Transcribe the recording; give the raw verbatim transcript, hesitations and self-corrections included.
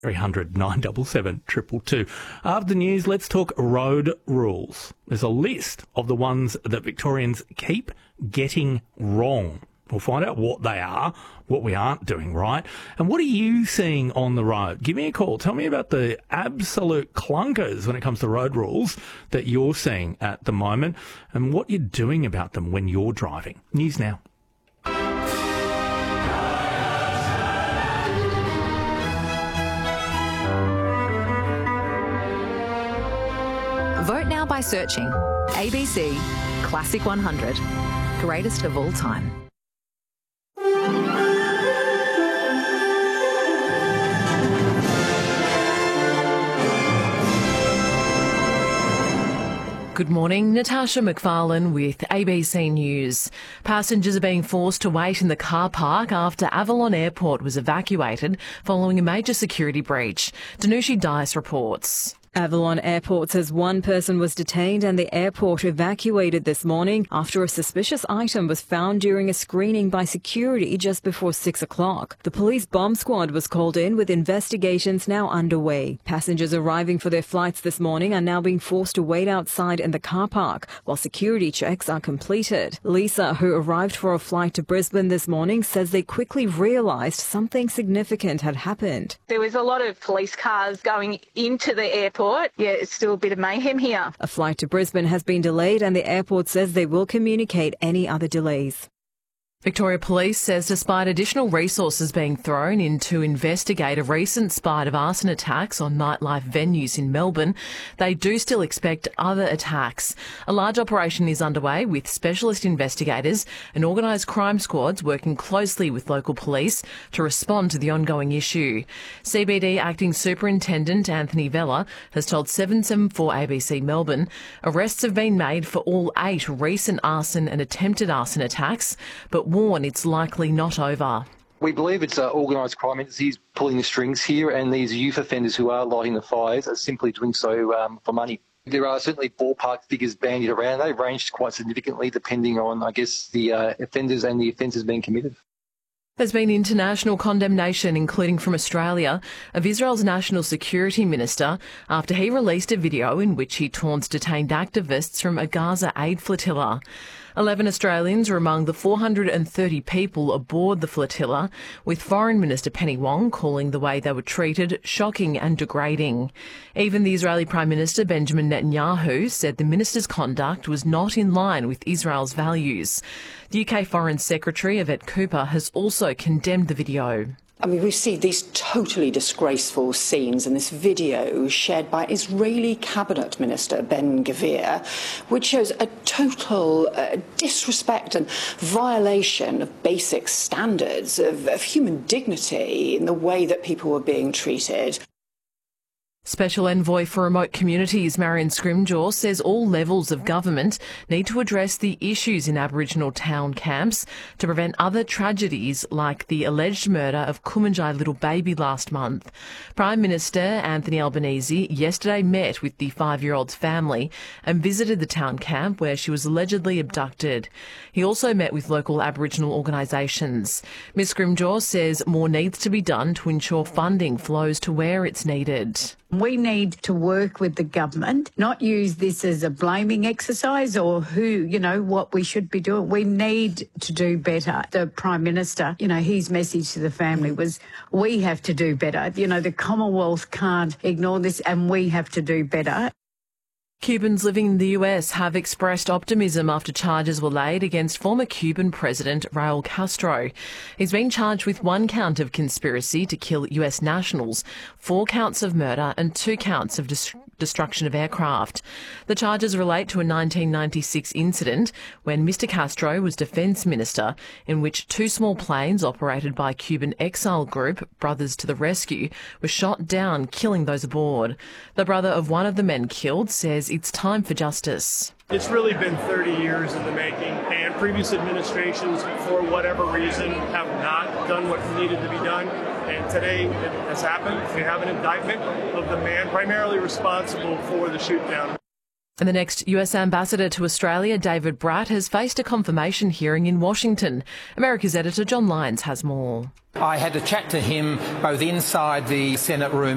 three hundred nine seven seven two two. After the news, let's talk road rules. There's a list of the ones that Victorians keep getting wrong. We'll find out what they are, what we aren't doing right, and what are you seeing on the road? Give me a call. Tell me about the absolute clunkers when it comes to road rules that you're seeing at the moment and what you're doing about them when you're driving. News now. Vote now by searching A B C Classic one hundred, greatest of all time. Good morning, Natasha McFarlane with A B C News. Passengers are being forced to wait in the car park after Avalon Airport was evacuated following a major security breach. Danushi Dice reports. Avalon Airport says one person was detained and the airport evacuated this morning after a suspicious item was found during a screening by security just before six o'clock. The police bomb squad was called in with investigations now underway. Passengers arriving for their flights this morning are now being forced to wait outside in the car park while security checks are completed. Lisa, who arrived for a flight to Brisbane this morning, says they quickly realised something significant had happened. There was a lot of police cars going into the airport. Yeah, it's still a bit of mayhem here. A flight to Brisbane has been delayed and the airport says they will communicate any other delays. Victoria Police says despite additional resources being thrown in to investigate a recent spate of arson attacks on nightlife venues in Melbourne, they do still expect other attacks. A large operation is underway with specialist investigators and organised crime squads working closely with local police to respond to the ongoing issue. C B D Acting Superintendent Anthony Vella has told seven seven four A B C Melbourne arrests have been made for all eight recent arson and attempted arson attacks, but warn it's likely not over. We believe it's uh, organised crime entities pulling the strings here, and these youth offenders who are lighting the fires are simply doing so um, for money. There are certainly ballpark figures bandied around. They ranged quite significantly depending on, I guess, the uh, offenders and the offences being committed. There's been international condemnation, including from Australia, of Israel's National Security Minister after he released a video in which he taunts detained activists from a Gaza aid flotilla. Eleven Australians were among the four hundred thirty people aboard the flotilla, with Foreign Minister Penny Wong calling the way they were treated shocking and degrading. Even the Israeli Prime Minister Benjamin Netanyahu said the minister's conduct was not in line with Israel's values. The U K Foreign Secretary Yvette Cooper has also condemned the video. I mean, we see these totally disgraceful scenes in this video shared by Israeli Cabinet Minister Ben-Gvir, which shows a total uh, disrespect and violation of basic standards of, of human dignity in the way that people were being treated. Special Envoy for Remote Communities Marion Scrimgeour says all levels of government need to address the issues in Aboriginal town camps to prevent other tragedies like the alleged murder of Kumanjai little baby last month. Prime Minister Anthony Albanese yesterday met with the five-year-old's family and visited the town camp where she was allegedly abducted. He also met with local Aboriginal organisations. Miz Scrimgeour says more needs to be done to ensure funding flows to where it's needed. We need to work with the government, not use this as a blaming exercise or who, you know, what we should be doing. We need to do better. The Prime Minister, you know, his message to the family was we have to do better. You know, the Commonwealth can't ignore this and we have to do better. Cubans living in the U S have expressed optimism after charges were laid against former Cuban President Raul Castro. He's been charged with one count of conspiracy to kill U S nationals, four counts of murder and two counts of dis- destruction of aircraft. The charges relate to a nineteen ninety-six incident when Mister Castro was defence minister, in which two small planes operated by Cuban exile group Brothers to the Rescue were shot down, killing those aboard. The brother of one of the men killed says it's time for justice. It's really been thirty years in the making, and previous administrations, for whatever reason, have not done what needed to be done. And today it has happened. We have an indictment of the man primarily responsible for the shoot-down. And the next U S ambassador to Australia, David Bratt, has faced a confirmation hearing in Washington. America's editor John Lyons has more. I had to chat to him both inside the Senate room